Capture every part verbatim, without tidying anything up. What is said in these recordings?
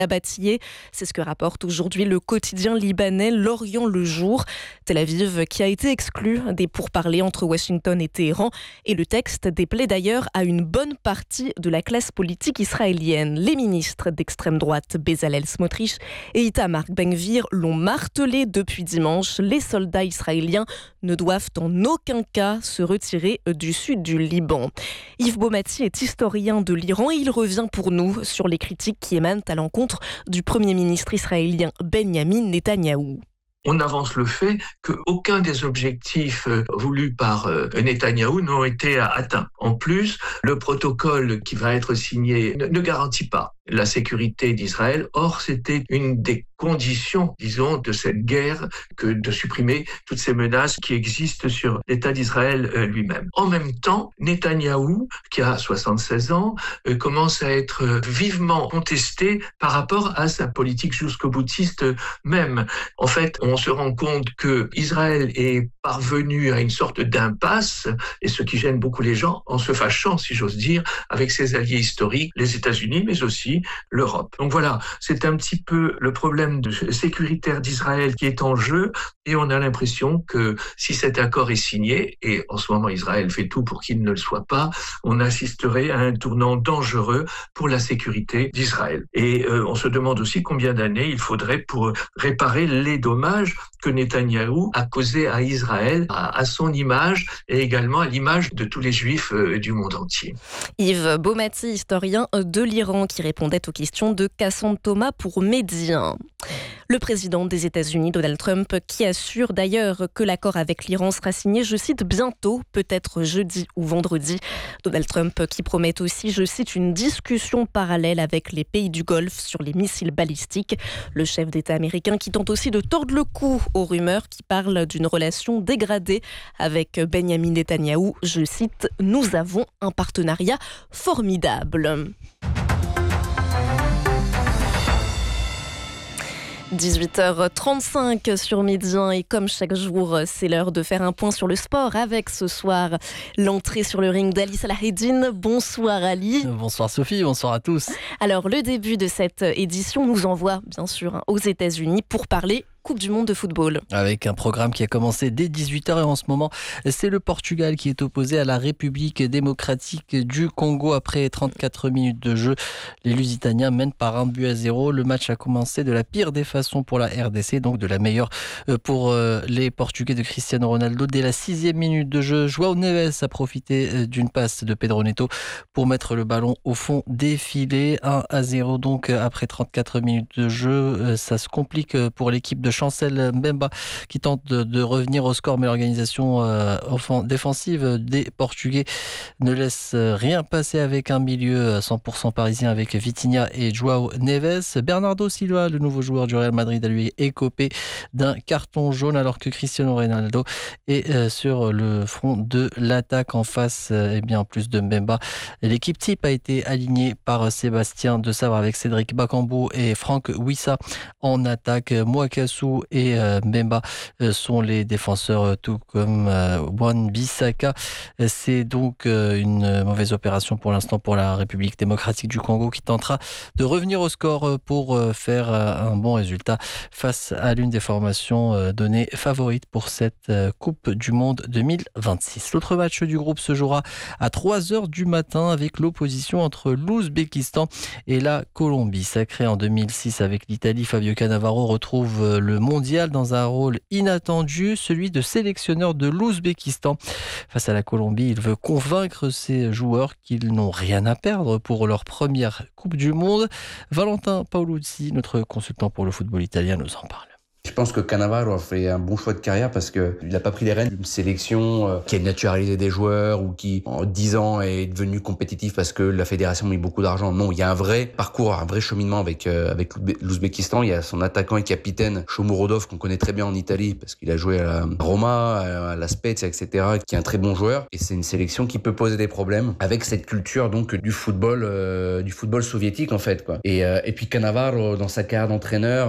Bâtillier. C'est ce que rapporte aujourd'hui le quotidien libanais L'Orient le Jour. Tel Aviv qui a été exclu des pourparlers entre Washington et Téhéran. Et le texte déplaît d'ailleurs à une bonne partie de la classe politique israélienne. Les ministres d'extrême droite Bezalel Smotrich et Itamar Ben-Gvir l'ont martelé depuis dimanche. Les soldats israéliens ne doivent en aucun cas se retirer du sud du Liban. Yves Baumati est historien de l'Iran et il revient pour nous sur les critiques qui émanent à l'encontre du Premier ministre israélien Benyamin Netanyahou. On avance le fait qu'aucun des objectifs voulus par Netanyahou n'ont été atteints. En plus, le protocole qui va être signé ne garantit pas la sécurité d'Israël. Or, c'était une des conditions, disons, de cette guerre que de supprimer toutes ces menaces qui existent sur l'État d'Israël lui-même. En même temps, Netanyahou, qui a soixante-seize ans, commence à être vivement contesté par rapport à sa politique jusqu'au-boutiste même. En fait, on se rend compte que Israël est parvenu à une sorte d'impasse, et ce qui gêne beaucoup les gens, en se fâchant, si j'ose dire, avec ses alliés historiques, les États-Unis, mais aussi l'Europe. Donc voilà, c'est un petit peu le problème de sécuritaire d'Israël qui est en jeu, et on a l'impression que si cet accord est signé, et en ce moment Israël fait tout pour qu'il ne le soit pas, on assisterait à un tournant dangereux pour la sécurité d'Israël. Et euh, on se demande aussi combien d'années il faudrait pour réparer les dommages que Netanyahou a causés à Israël, à, à son image, et également à l'image de tous les Juifs euh, du monde entier. Yves Baumati, historien de l'Iran, qui répondait aux questions de Cassandre Thomas pour Médien. Le président des États-Unis, Donald Trump, qui assure d'ailleurs que l'accord avec l'Iran sera signé, je cite, bientôt, peut-être jeudi ou vendredi. Donald Trump qui promet aussi, je cite, une discussion parallèle avec les pays du Golfe sur les missiles balistiques. Le chef d'État américain qui tente aussi de tordre le cou aux rumeurs qui parlent d'une relation dégradée avec Benyamin Netanyahou. Je cite, nous avons un partenariat formidable. dix-huit heures trente-cinq sur Midi un et comme chaque jour, c'est l'heure de faire un point sur le sport avec ce soir l'entrée sur le ring d'Ali Salaheddine. Bonsoir Ali. Bonsoir Sophie, bonsoir à tous. Alors le début de cette édition nous envoie bien sûr aux États-Unis pour parler Coupe du Monde de football. Avec un programme qui a commencé dès dix-huit heures et en ce moment, c'est le Portugal qui est opposé à la République démocratique du Congo après trente-quatre minutes de jeu. Les Lusitaniens mènent par un but à zéro. Le match a commencé de la pire des façons pour la R D C, donc de la meilleure pour les Portugais de Cristiano Ronaldo. Dès la sixième minute de jeu, João Neves a profité d'une passe de Pedro Neto pour mettre le ballon au fond des filets. un à zéro donc après trente-quatre minutes de jeu. Ça se complique pour l'équipe de Chancel Mbemba qui tente de, de revenir au score, mais l'organisation euh, offensive, défensive des Portugais ne laisse rien passer avec un milieu cent pour cent parisien avec Vitinha et João Neves. Bernardo Silva, le nouveau joueur du Real Madrid, a lui écopé d'un carton jaune alors que Cristiano Ronaldo est euh, sur le front de l'attaque en face. Euh, et bien en plus de Mbemba, l'équipe type a été alignée par Sébastien de Sabre avec Cédric Bakambu et Franck Wissa en attaque. Mouakassou et euh, Mbemba euh, sont les défenseurs, euh, tout comme euh, Wan-Bissaka. C'est donc euh, une mauvaise opération pour l'instant pour la République démocratique du Congo qui tentera de revenir au score pour euh, faire euh, un bon résultat face à l'une des formations euh, données favorites pour cette euh, Coupe du Monde deux mille vingt-six. L'autre match du groupe se jouera à trois heures du matin avec l'opposition entre l'Ouzbékistan et la Colombie. Sacré en deux mille six avec l'Italie, Fabio Cannavaro retrouve euh, le mondial dans un rôle inattendu, celui de sélectionneur de l'Ouzbékistan. Face à la Colombie, il veut convaincre ses joueurs qu'ils n'ont rien à perdre pour leur première Coupe du Monde. Valentin Paoluzzi, notre consultant pour le football italien, nous en parle. Je pense que Cannavaro a fait un bon choix de carrière parce qu'il n'a pas pris les rênes d'une sélection qui a naturalisé des joueurs ou qui, en dix ans, est devenue compétitive parce que la fédération a mis beaucoup d'argent. Non, il y a un vrai parcours, un vrai cheminement avec, euh, avec l'Ouzbékistan. Il y a son attaquant et capitaine, Shomurodov, qu'on connaît très bien en Italie parce qu'il a joué à la Roma, à la Spezia, et cetera, qui est un très bon joueur. Et c'est une sélection qui peut poser des problèmes avec cette culture donc du football, euh, du football soviétique en fait, quoi. Et, euh, et puis Cannavaro, dans sa carrière d'entraîneur, euh,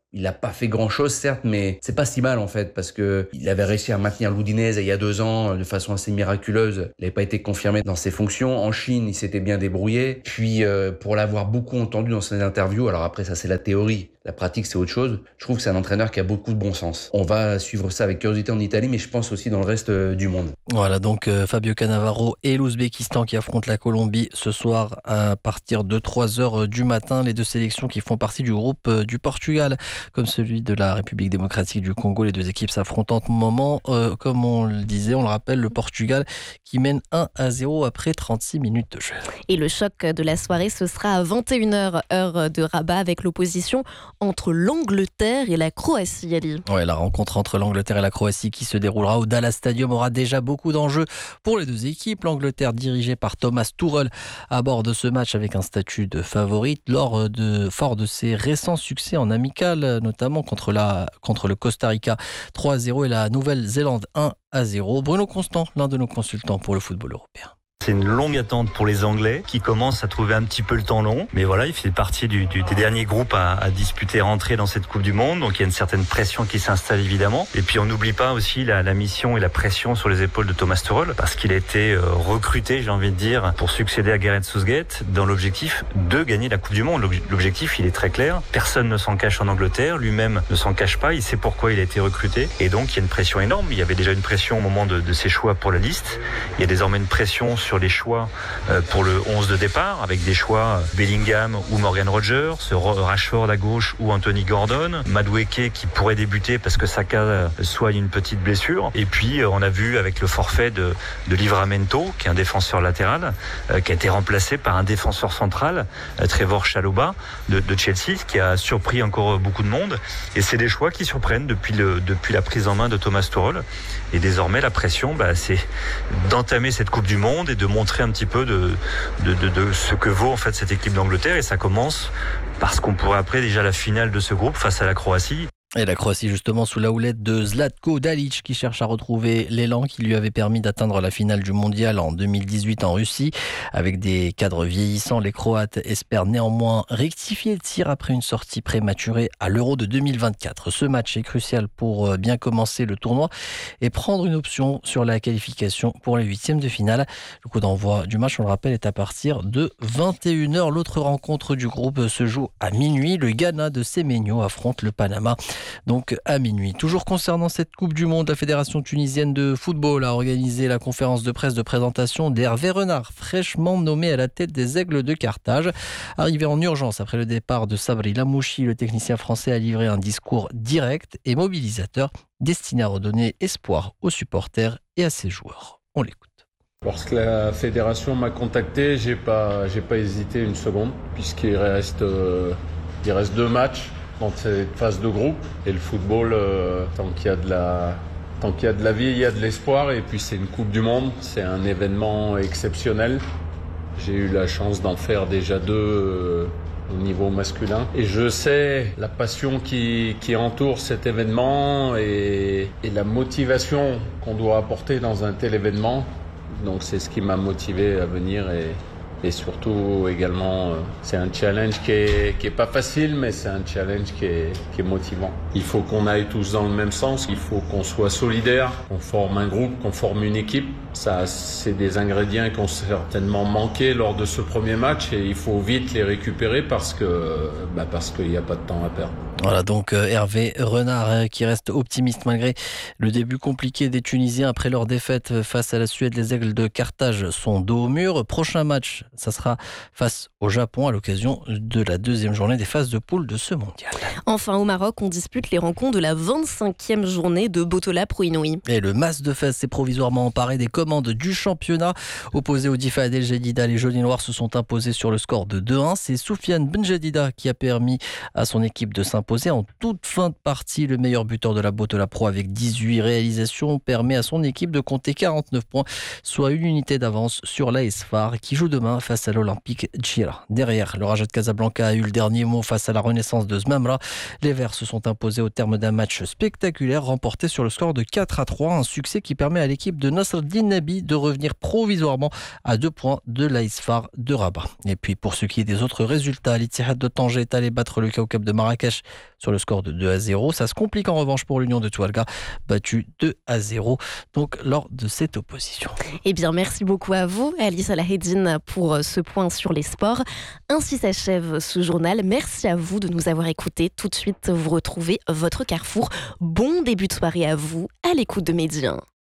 Il n'a pas fait grand-chose, certes, mais c'est pas si mal en fait, parce que il avait réussi à maintenir l'Udinese il y a deux ans de façon assez miraculeuse. Il n'avait pas été confirmé dans ses fonctions. En Chine, il s'était bien débrouillé. Puis, euh, pour l'avoir beaucoup entendu dans ses interviews, alors après ça c'est la théorie, la pratique c'est autre chose, je trouve que c'est un entraîneur qui a beaucoup de bon sens. On va suivre ça avec curiosité en Italie, mais je pense aussi dans le reste euh, du monde. Voilà donc euh, Fabio Cannavaro et l'Ouzbékistan qui affrontent la Colombie ce soir à partir de trois heures du matin. Les deux sélections qui font partie du groupe euh, du Portugal, comme celui de la République démocratique du Congo. Les deux équipes s'affrontent en ce moment. Euh, comme on le disait, on le rappelle, le Portugal qui mène un à zéro après trente-six minutes de jeu. Et le choc de la soirée, ce sera à vingt et une heures, heure de Rabat, avec l'opposition entre l'Angleterre et la Croatie, Ali. Ouais, la rencontre entre l'Angleterre et la Croatie qui se déroulera au Dallas Stadium aura déjà beaucoup d'enjeux pour les deux équipes. L'Angleterre dirigée par Thomas Tuchel aborde ce match avec un statut de favorite lors de, fort de ses récents succès en amical, notamment contre, la, contre le Costa Rica trois à zéro et la Nouvelle-Zélande un à zéro. Bruno Constant, l'un de nos consultants pour le football européen. C'est une longue attente pour les Anglais qui commencent à trouver un petit peu le temps long. Mais voilà, il fait partie du, du, des derniers groupes à, à disputer, rentrer dans cette Coupe du Monde. Donc il y a une certaine pression qui s'installe évidemment. Et puis on n'oublie pas aussi la, la mission et la pression sur les épaules de Thomas Tuchel parce qu'il a été euh, recruté, j'ai envie de dire, pour succéder à Gareth Southgate dans l'objectif de gagner la Coupe du Monde. L'objectif, il est très clair. Personne ne s'en cache en Angleterre. Lui-même ne s'en cache pas. Il sait pourquoi il a été recruté. Et donc il y a une pression énorme. Il y avait déjà une pression au moment de, de ses choix pour la liste. Il y a désormais une pression sur les choix pour le onze de départ, avec des choix Bellingham ou Morgan Rogers, Rashford à gauche ou Anthony Gordon, Madueke qui pourrait débuter parce que Saka soigne une petite blessure, et puis on a vu avec le forfait de, de Livramento, qui est un défenseur latéral, euh, qui a été remplacé par un défenseur central, euh, Trevor Chalobah de, de Chelsea, qui a surpris encore beaucoup de monde, et c'est des choix qui surprennent depuis, le, depuis la prise en main de Thomas Tuchel. Et désormais la pression, bah, c'est d'entamer cette Coupe du Monde et de montrer un petit peu de, de, de, de ce que vaut en fait cette équipe d'Angleterre, et ça commence parce qu'on pourrait après déjà la finale de ce groupe face à la Croatie. Et la Croatie justement sous la houlette de Zlatko Dalic qui cherche à retrouver l'élan qui lui avait permis d'atteindre la finale du mondial en deux mille dix-huit en Russie. Avec des cadres vieillissants, les Croates espèrent néanmoins rectifier le tir après une sortie prématurée à l'Euro de deux mille vingt-quatre. Ce match est crucial pour bien commencer le tournoi et prendre une option sur la qualification pour les huitièmes de finale. Le coup d'envoi du match, on le rappelle, est à partir de vingt et une heures. L'autre rencontre du groupe se joue à minuit. Le Ghana de Semenyo affronte le Panama. Donc à minuit. Toujours concernant cette Coupe du Monde, la Fédération tunisienne de football a organisé la conférence de presse de présentation d'Hervé Renard, fraîchement nommé à la tête des Aigles de Carthage. Arrivé en urgence après le départ de Sabri Lamouchi, le technicien français a livré un discours direct et mobilisateur destiné à redonner espoir aux supporters et à ses joueurs. On l'écoute. Lorsque la fédération m'a contacté, j'ai pas, j'ai pas hésité une seconde, puisqu'il reste, euh, il reste deux matchs dans cette phase de groupe, et le football, euh, tant qu'il y a de la, tant qu'il y a de la vie, il y a de l'espoir, et puis c'est une Coupe du Monde, c'est un événement exceptionnel. J'ai eu la chance d'en faire déjà deux euh, au niveau masculin, et je sais la passion qui, qui entoure cet événement et, et la motivation qu'on doit apporter dans un tel événement. Donc c'est ce qui m'a motivé à venir, et Et surtout également, c'est un challenge qui est, qui est pas facile, mais c'est un challenge qui est, qui est motivant. Il faut qu'on aille tous dans le même sens, il faut qu'on soit solidaires, qu'on forme un groupe, qu'on forme une équipe. Ça, c'est des ingrédients qui ont certainement manqué lors de ce premier match, et il faut vite les récupérer parce que, bah parce qu'il n'y a pas de temps à perdre. Voilà donc Hervé Renard qui reste optimiste malgré le début compliqué des Tunisiens après leur défaite face à la Suède. Les Aigles de Carthage sont dos au mur. Prochain match, ça sera face au Japon à l'occasion de la deuxième journée des phases de poule de ce mondial. Enfin au Maroc, on dispute les rencontres de la vingt-cinquième journée de Botola Pro Inouï. Et le Mas de Fès s'est provisoirement emparé des commandes du championnat. Opposé au Difa El Jadida, les Jaunes Noirs se sont imposés sur le score de deux un. C'est Soufiane Benjedida qui a permis à son équipe de s'imposer en toute fin de partie. Le meilleur buteur de la Botola Pro avec dix-huit réalisations permet à son équipe de compter quarante-neuf points, soit une unité d'avance sur l'A S Far qui joue demain face à l'Olympique Djira. Derrière, le Raja de Casablanca a eu le dernier mot face à la Renaissance de Zmamra. Les Verts se sont imposés au terme d'un match spectaculaire remporté sur le score de quatre à trois, un succès qui permet à l'équipe de Nasreddin Nabi de revenir provisoirement à deux points de l'A S Far de Rabat. Et puis pour ce qui est des autres résultats, l'Ittihad de Tanger est allé battre le Kawkab de Marrakech sur le score de deux à zéro. Ça se complique en revanche pour l'Union de Tualga, battu deux à zéro donc lors de cette opposition. Eh bien, merci beaucoup à vous, Ali Salaheddine, pour ce point sur les sports. Ainsi s'achève ce journal. Merci à vous de nous avoir écoutés. Tout de suite, vous retrouvez votre Carrefour. Bon début de soirée à vous, à l'écoute de Média.